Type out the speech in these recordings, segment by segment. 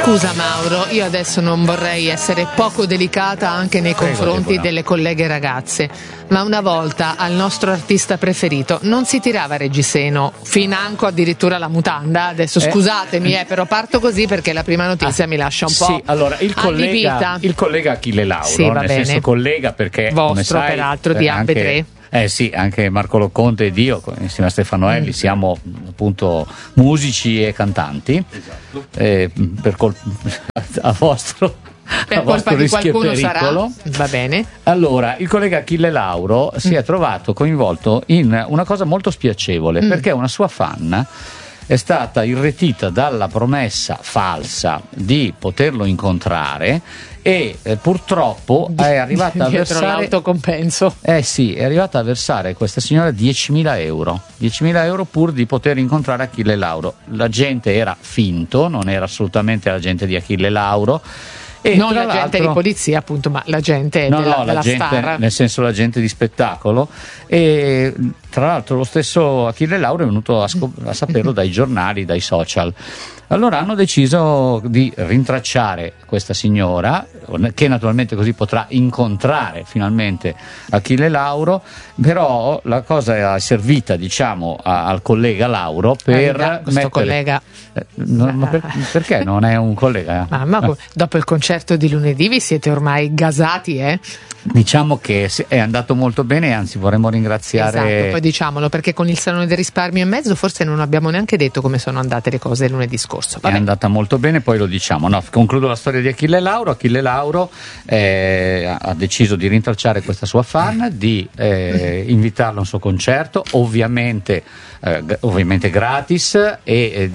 Scusa Mauro, io adesso non vorrei essere poco delicata anche nei confronti delle colleghe ragazze, ma una volta al nostro artista preferito non si tirava Reggiseno, financo addirittura la mutanda. Adesso scusatemi, però parto così perché la prima notizia mi lascia un po'. Sì, allora il collega Achille Lauro, sì, nel senso collega perché vostro, come sai, peraltro di Ampe3. Sì, anche Marco Locconte ed io, insieme a Stefanoelli, siamo appunto musici e cantanti. Esatto. A vostro per colpa di qualcuno pericolo. Sarà, va bene. Allora, il collega Achille Lauro si è trovato coinvolto in una cosa molto spiacevole, perché una sua fan è stata irretita dalla promessa falsa di poterlo incontrare e purtroppo è arrivata a versare l'autocompenso. Sì, è arrivata a versare questa signora 10.000 euro. 10.000 euro pur di poter incontrare Achille Lauro. L'agente era finto, non era assolutamente l'agente di Achille Lauro. E non l'agente di polizia, appunto, ma l'agente della star. Nel senso l'agente di spettacolo. E tra l'altro lo stesso Achille Lauro è venuto a saperlo dai giornali, dai social. Allora hanno deciso di rintracciare questa signora, che naturalmente così potrà incontrare finalmente Achille Lauro, però la cosa è servita, diciamo, al collega Lauro per questo collega. Perché non è un collega? Ma dopo il concerto di lunedì vi siete ormai gasati, Diciamo che è andato molto bene, anzi vorremmo ringraziare. Esatto, poi diciamolo, perché con il Salone del Risparmio in mezzo forse non abbiamo neanche detto come sono andate le cose lunedì scorso. È andata molto bene, poi lo diciamo. Concludo la storia di Achille Lauro. Achille Lauro ha deciso di rintracciare questa sua fan, di invitarla a un suo concerto, ovviamente gratis, e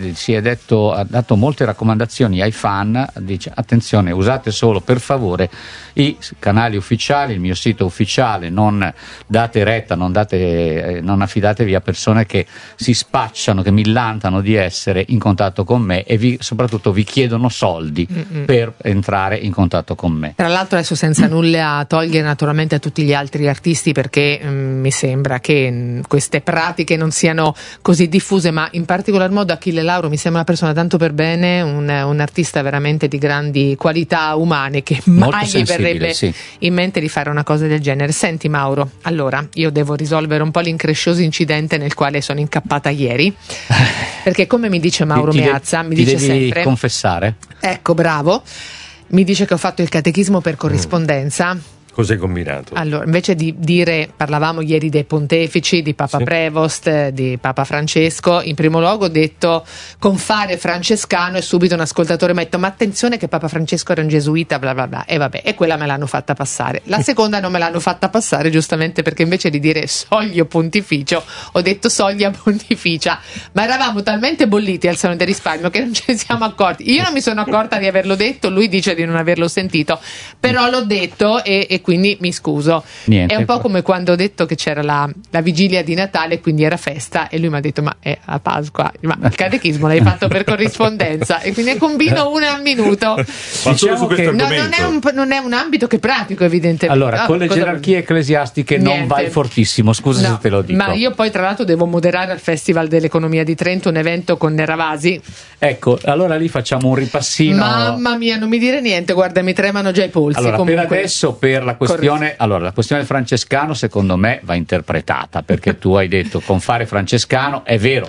ha dato molte raccomandazioni ai fan. Dice: attenzione, usate solo per favore i canali ufficiali, il mio sito ufficiale, non date retta, non affidatevi a persone che si spacciano, che millantano di essere in contatto con me e soprattutto vi chiedono soldi per entrare in contatto con me. Tra l'altro, adesso senza nulla togliere naturalmente a tutti gli altri artisti, perché mi sembra che queste pratiche non siano così diffuse, ma in particolar modo Achille Lauro mi sembra una persona tanto per bene, un artista veramente di grandi qualità umane, che mai gli verrebbe in mente di fare una cosa del genere. Senti Mauro, allora io devo risolvere un po' l'increscioso incidente nel quale sono incappata ieri, perché come mi dice Mauro Meazza, mi dice sempre, devi confessare. Ecco, bravo, mi dice che ho fatto il catechismo per corrispondenza. Cos'è combinato? Allora, invece di dire, parlavamo ieri dei pontefici, di Papa Prevost, di Papa Francesco, in primo luogo ho detto confare francescano, e subito un ascoltatore mi ha detto: ma attenzione che Papa Francesco era un gesuita, bla bla bla, e vabbè, e quella me l'hanno fatta passare. La seconda non me l'hanno fatta passare, giustamente perché invece di dire soglio pontificio ho detto soglia pontificia, ma eravamo talmente bolliti al Salone del Risparmio che non ce ne siamo accorti. Io non mi sono accorta di averlo detto, lui dice di non averlo sentito, però l'ho detto e quindi mi scuso. Niente. È un po' come quando ho detto che c'era la vigilia di Natale, quindi era festa, e lui mi ha detto: ma è a Pasqua, ma il catechismo l'hai fatto per corrispondenza, e quindi ne combino una al minuto. Diciamo che non è un ambito che pratico, evidentemente. Allora, con le gerarchie ecclesiastiche non vai fortissimo, scusa se te lo dico. Ma io poi tra l'altro devo moderare al Festival dell'Economia di Trento un evento con Neravasi. Ecco, allora lì facciamo un ripassino. Mamma mia, non mi dire niente, guarda, mi tremano già i polsi. Allora, comunque. per adesso, per la questione francescano, secondo me va interpretata, perché tu hai detto confare francescano, è vero,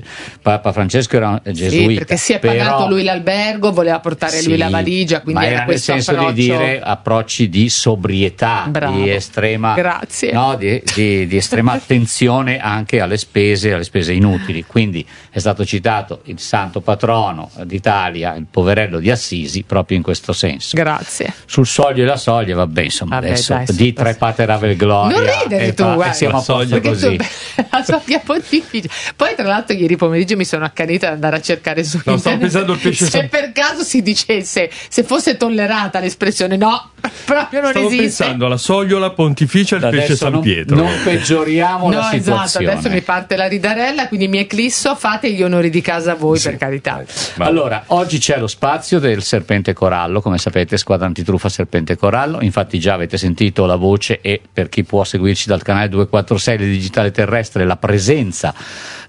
Papa Francesco era gesuita, sì, perché si è pagato lui l'albergo, voleva portare lui la valigia, quindi ma era questo nel senso approccio. Di dire approcci di sobrietà, bravo, di estrema, grazie, no, di estrema attenzione anche alle spese inutili. Quindi è stato citato il santo patrono d'Italia, il poverello di Assisi, proprio in questo senso. Grazie. Sul soglio e la soglia, vabbè, insomma, adesso dai, di tre pater ave gloria. Non ridere tu, guarda, siamo a posto così. La soglia pontificia. Poi tra l'altro ieri pomeriggio mi sono accanita ad andare a cercare su internet, stavo pensando il pesce se per caso si dicesse, se fosse tollerata l'espressione, no, proprio non esiste. Stavo pensando alla sogliola pontificia il pesce San Pietro. Non peggioriamo la situazione. Esatto, adesso mi parte la ridarella, quindi mi eclisso, fate gli onori di casa voi, per carità. Allora, oggi c'è lo spazio del Serpente Corallo, come sapete, squadra antitruffa Serpente Corallo, infatti già avete sentito la voce, e per chi può seguirci dal canale 246 del digitale terrestre, la presenza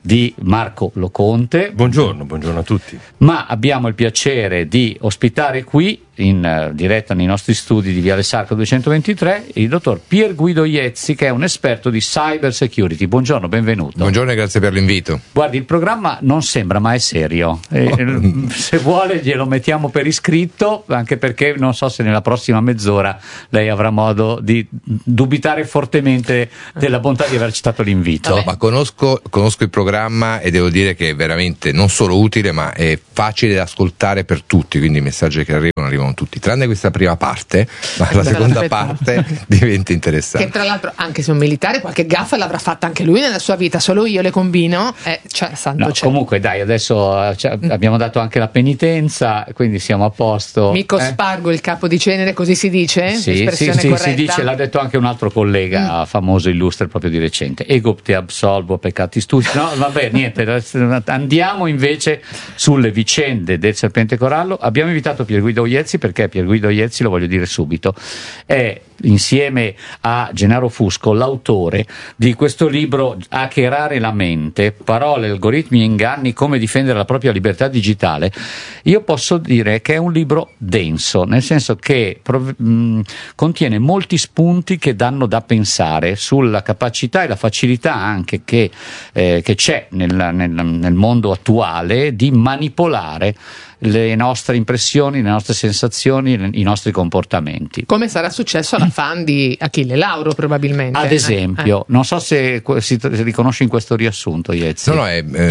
di Marco Loconte. Buongiorno a tutti. Ma abbiamo il piacere di ospitare qui in diretta nei nostri studi di Viale Sarco 223 il dottor Pier Guido Iezzi, che è un esperto di cyber security. Buongiorno, benvenuto. Buongiorno e grazie per l'invito. Guardi, il programma non sembra, ma è serio. Se vuole glielo mettiamo per iscritto, anche perché non so se nella prossima mezz'ora lei avrà modo di dubitare fortemente della bontà di aver accettato l'invito. No, ma conosco il programma e devo dire che è veramente non solo utile, ma è facile da ascoltare per tutti, quindi i messaggi che arrivano tutti, tranne questa prima parte, ma la seconda parte diventa interessante. Che tra l'altro, anche se un militare, qualche gaffa l'avrà fatta anche lui nella sua vita, solo io le combino, cioè santo cielo. Comunque dai, adesso abbiamo dato anche la penitenza, quindi siamo a posto. Mi cospargo il capo di cenere, così si dice? Sì, si dice, l'ha detto anche un altro collega famoso, illustre, proprio di recente. Ego te absolvo peccati studi. No, vabbè, niente, andiamo invece sulle vicende del Serpente Corallo. Abbiamo invitato Pier Guido Iezzi perché Pier Guido Iezzi, lo voglio dire subito, è insieme a Gennaro Fusco l'autore di questo libro Hackerare la mente, parole, algoritmi e inganni, come difendere la propria libertà digitale. Io posso dire che è un libro denso, nel senso che contiene molti spunti che danno da pensare sulla capacità e la facilità anche che c'è nel mondo attuale di manipolare le nostre impressioni, le nostre sensazioni, i nostri comportamenti. Come sarà successo alla fan di Achille Lauro, probabilmente. Ad esempio, non so se si riconosce in questo riassunto, Iezzi. No,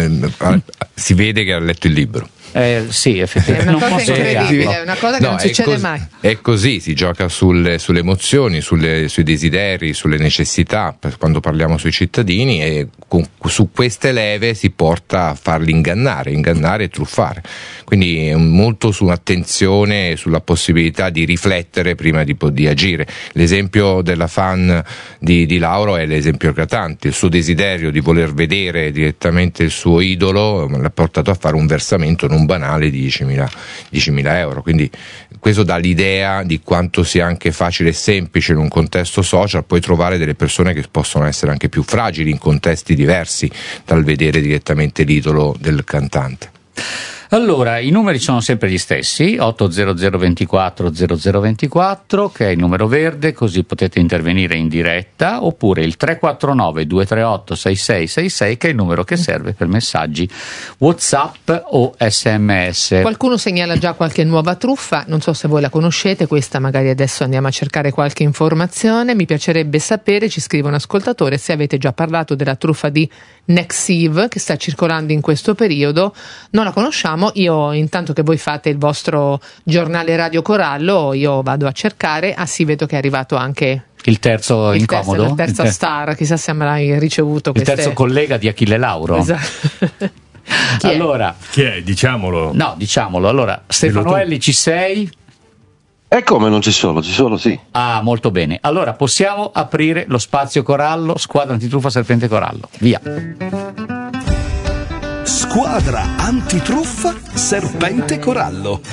si vede che ha letto il libro. Sì, effettivamente. È una cosa incredibile, è una cosa che non succede mai. È così, si gioca sulle emozioni, sui desideri, sulle necessità, quando parliamo sui cittadini, e su queste leve si porta a farli ingannare e truffare. Quindi è molto su un'attenzione, sulla possibilità di riflettere prima di agire. L'esempio della fan di Lauro è l'esempio eclatante. Il suo desiderio di voler vedere direttamente il suo idolo l'ha portato a fare un versamento non banale di 10.000 euro. Quindi questo dà l'idea di quanto sia anche facile e semplice in un contesto social poi trovare delle persone che possono essere anche più fragili in contesti diversi dal vedere direttamente l'idolo del cantante. Allora, i numeri sono sempre gli stessi, 80024 0024, che è il numero verde, così potete intervenire in diretta, oppure il 349 238 6666, che è il numero che serve per messaggi WhatsApp o SMS. Qualcuno segnala già qualche nuova truffa, non so se voi la conoscete, questa magari adesso andiamo a cercare qualche informazione. Mi piacerebbe sapere, ci scrive un ascoltatore, se avete già parlato della truffa di Nexiv che sta circolando in questo periodo. Non la conosciamo. Io, intanto che voi fate il vostro giornale Radio Corallo, io vado a cercare. Sì, vedo che è arrivato anche il terzo incomodo, la terza star, chissà se avrai ricevuto il terzo collega di Achille Lauro. Esatto. Chi è? Diciamolo. No, diciamolo. Allora, Stefanoelli, ci sei? E come non ci sono, sì. Ah, molto bene. Allora possiamo aprire lo spazio Corallo, squadra antitruffa Serpente Corallo. Via. Squadra antitruffa Serpente Corallo.